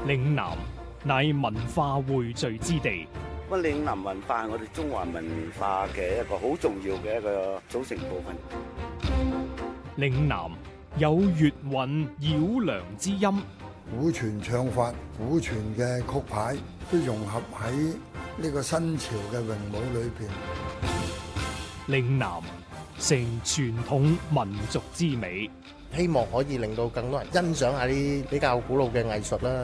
嶺南乃文化匯聚之地。 咁嶺南文化係我哋中華文化嘅一個好重要嘅一個組成部分。 嶺南有粵韻繞梁之音， 古傳唱法、古傳嘅曲牌都融合喺呢個新潮嘅詠舞裏邊。 嶺南成傳統民族之美， 希望可以令到更多人欣賞下啲比較古老嘅藝術啦。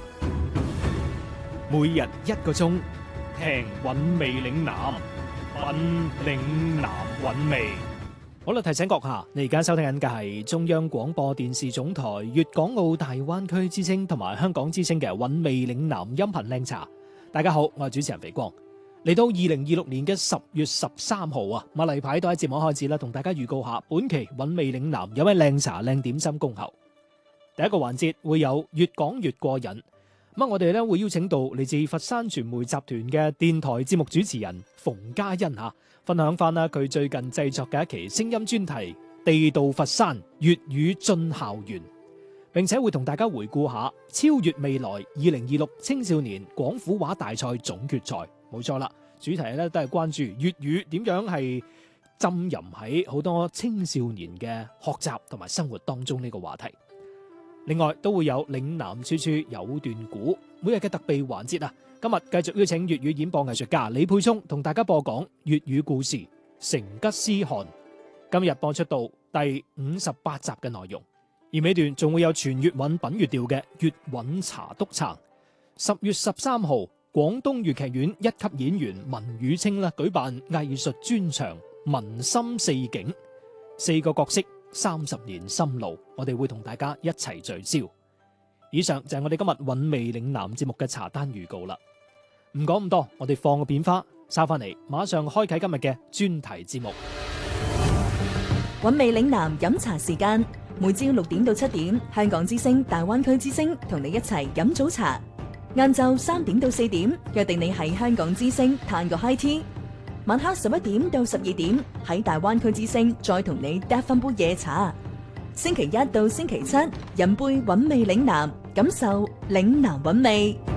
每日1個鐘，聽韻味嶺南，品嶺南韻味。好啦，提醒閣下，你而家收聽緊嘅係中央廣播電視總台粵港澳大灣區之聲同埋香港之聲嘅韻味嶺南音頻靚茶。大家好，我係主持人肥光。嚟到2026年嘅10月13號啊，例牌都喺節目開始啦，同大家預告下本期韻味嶺南有咩靚茶靚點心恭候。第一個環節會有越講越過癮。我哋咧會邀請到嚟自佛山傳媒集團嘅電台節目主持人馮嘉欣分享翻啦佢最近製作嘅一期聲音專題《地道佛山粵語進校園》，並且會同大家回顧下超越未來2026青少年廣府話大賽總決賽。冇錯啦，主題咧都係關注粵語點樣係浸淫喺好多青少年嘅學習同埋生活當中呢個話題。另外都會有嶺南處處有段古，每日嘅特備環節今日繼續邀請粵語演播藝術家李沛聰同大家播講粵語故事《成吉思汗》，今日播出到第58集嘅內容，而尾段仲會有全粵韻品粵調嘅粵韻茶督撐。10月13號，廣東粵劇院1級演員文宇清舉辦藝術專場《文心四景》，4個角色30年心路，我哋會同大家一齊聚焦。以上就係我哋今日韻味嶺南節目嘅茶單預告啦。唔講咁多，我哋放個片花，收翻嚟，馬上開啟今日嘅專題節目。 韻味嶺南飲茶時間，每朝6點到7點，香港之聲、大灣區之聲同你一齊飲早茶。晏晝3點到4點，約定你喺香港之聲嘆個 high tea。晚黑11點到12點，喺大灣區之聲再同你嗒翻杯夜茶。星期1到星期7，飲杯韻味嶺南，感受嶺南韻味。